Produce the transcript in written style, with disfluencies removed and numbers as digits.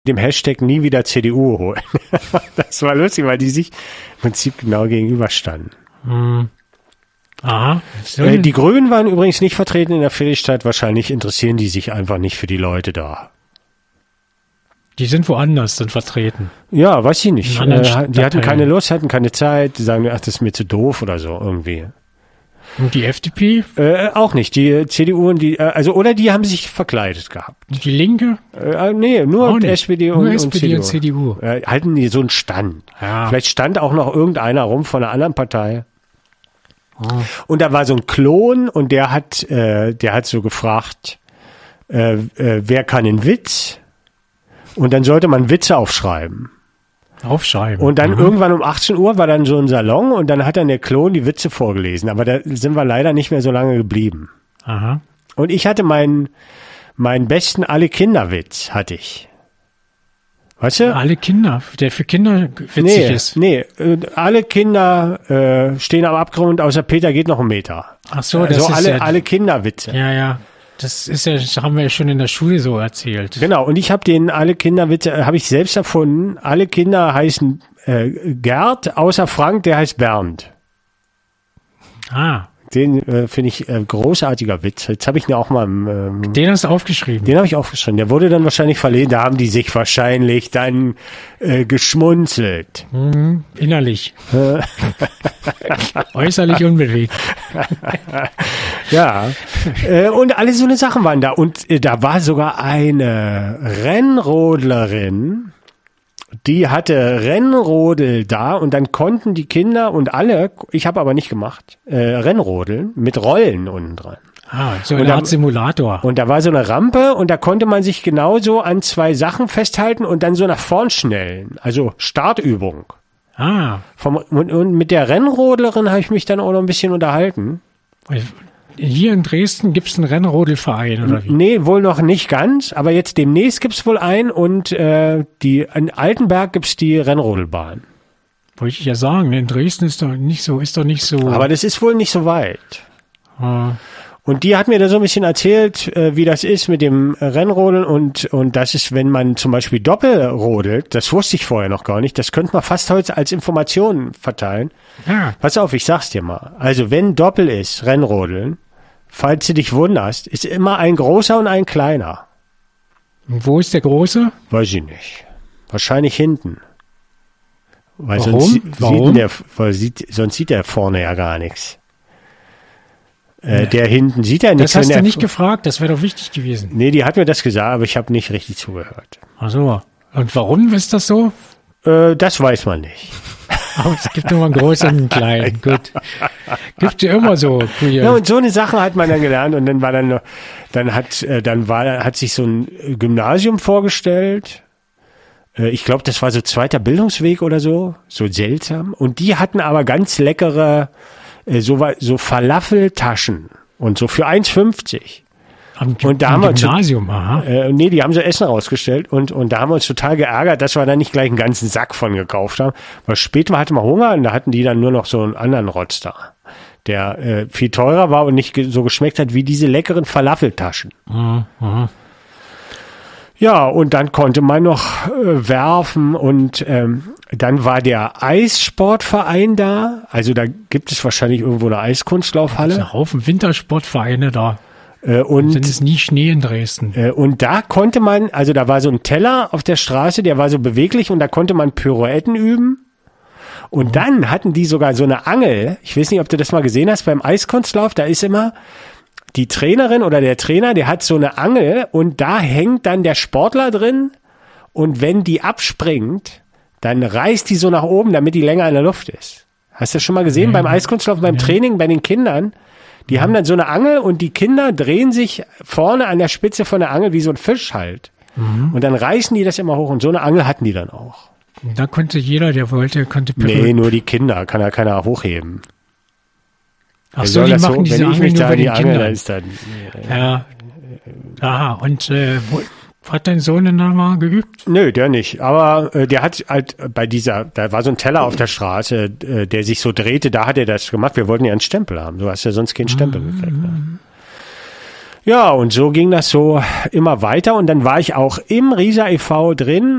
dem Hashtag nie wieder CDU holen. Das war lustig, weil die sich im Prinzip genau gegenüberstanden. Aha. Die Grünen waren übrigens nicht vertreten in der Friedrichstadt. Wahrscheinlich interessieren die sich einfach nicht für die Leute da. Die sind woanders dann vertreten. Ja, weiß ich nicht. Die hatten keine Lust, hatten keine Zeit. Die sagen, ach, das ist mir zu doof oder so irgendwie. Und die FDP? Auch nicht. Die CDU und oder die haben sich verkleidet gehabt. Die Linke? Nee, nur SPD und CDU. Halten die so einen Stand. Ja. Vielleicht stand auch noch irgendeiner rum von einer anderen Partei. Und da war so ein Klon und der hat so gefragt, wer kann einen Witz? Und dann sollte man Witze aufschreiben. Und dann irgendwann um 18 Uhr war dann so ein Salon und dann hat dann der Klon die Witze vorgelesen. Aber da sind wir leider nicht mehr so lange geblieben. Aha. Und ich hatte meinen besten Alle-Kinder-Witz, hatte ich. Weißt du? Alle Kinder, der für Kinder witzig ist. Nee, alle Kinder stehen am Abgrund, außer Peter geht noch einen Meter. Ach so, das ist alle Kinderwitze. Ja. Das haben wir ja schon in der Schule so erzählt. Genau, und ich habe alle Kinderwitze, habe ich selbst erfunden. Alle Kinder heißen Gerd, außer Frank, der heißt Bernd. Den finde ich großartiger Witz. Jetzt habe ich ihn auch mal Den hast du aufgeschrieben? Den habe ich aufgeschrieben. Der wurde dann wahrscheinlich verlesen. Da haben die sich wahrscheinlich dann geschmunzelt. Innerlich. Äußerlich unbewegt. Ja. Und alle so eine Sachen waren da. Und da war sogar eine Rennrodlerin, die hatte Rennrodel da und dann konnten die Kinder und alle, ich habe aber nicht gemacht, Rennrodeln mit Rollen unten dran. So eine Art Simulator. Und da war so eine Rampe und da konnte man sich genauso an zwei Sachen festhalten und dann so nach vorn schnellen. Also Startübung. Und mit der Rennrodlerin habe ich mich dann auch noch ein bisschen unterhalten. Hier in Dresden gibt's einen Rennrodelverein, oder wie? Nee, wohl noch nicht ganz, aber jetzt demnächst gibt's wohl einen und in Altenberg gibt's die Rennrodelbahn. Wollte ich ja sagen, in Dresden ist doch nicht so. Aber das ist wohl nicht so weit. Und die hat mir da so ein bisschen erzählt, wie das ist mit dem Rennrodeln und das ist, wenn man zum Beispiel Doppel rodelt, das wusste ich vorher noch gar nicht, das könnte man fast heute als Information verteilen. Ja. Pass auf, ich sag's dir mal. Also wenn Doppel ist, Rennrodeln, falls du dich wunderst, ist immer ein großer und ein kleiner. Und wo ist der große? Weiß ich nicht. Wahrscheinlich hinten. Weil Warum? Sonst sieht der vorne ja gar nichts. Der hinten sieht ja nichts. Das hast du nicht gefragt, das wäre doch wichtig gewesen. Nee, die hat mir das gesagt, aber ich habe nicht richtig zugehört. Ach so. Und warum ist das so? Das weiß man nicht. Aber es gibt immer einen großen und einen kleinen. Gut. Gibt ja immer so. Ja, und so eine Sache hat man dann gelernt und dann hat sich so ein Gymnasium vorgestellt. Ich glaube, das war so zweiter Bildungsweg oder so seltsam. Und die hatten aber ganz leckere so Falafeltaschen und so für 1,50. Und da haben wir Gymnasium, nee, die haben so Essen rausgestellt und da haben wir uns total geärgert, dass wir da nicht gleich einen ganzen Sack von gekauft haben. Weil später hatten wir Hunger und da hatten die dann nur noch so einen anderen Rotz da, der viel teurer war und nicht so geschmeckt hat wie diese leckeren Falafeltaschen. Ja, und dann konnte man noch werfen und dann war der Eissportverein da. Also da gibt es wahrscheinlich irgendwo eine Eiskunstlaufhalle. Ein Haufen Wintersportvereine da. Und es ist nie Schnee in Dresden. Und da konnte man, also da war so ein Teller auf der Straße, der war so beweglich und da konnte man Pirouetten üben. Und dann hatten die sogar so eine Angel. Ich weiß nicht, ob du das mal gesehen hast beim Eiskunstlauf. Da ist immer die Trainerin oder der Trainer, der hat so eine Angel und da hängt dann der Sportler drin und wenn die abspringt, dann reißt die so nach oben, damit die länger in der Luft ist. Hast du das schon mal gesehen beim Eiskunstlauf, beim Training, bei den Kindern? Die haben dann so eine Angel und die Kinder drehen sich vorne an der Spitze von der Angel wie so ein Fisch halt. Und dann reißen die das immer hoch und so eine Angel hatten die dann auch. Da konnte jeder, der wollte, Nee, nur die Kinder, kann ja keiner hochheben. Ach so, die machen diese Angel nur bei den Kindern. Ist dann, ja. Aha, und hat dein Sohn denn da mal geübt? Nö, der nicht. Aber der hat halt da war so ein Teller auf der Straße, der sich so drehte, da hat er das gemacht. Wir wollten ja einen Stempel haben. Du hast ja sonst keinen Stempel gekriegt. Ne? Ja, und so ging das so immer weiter. Und dann war ich auch im Riesa e.V. drin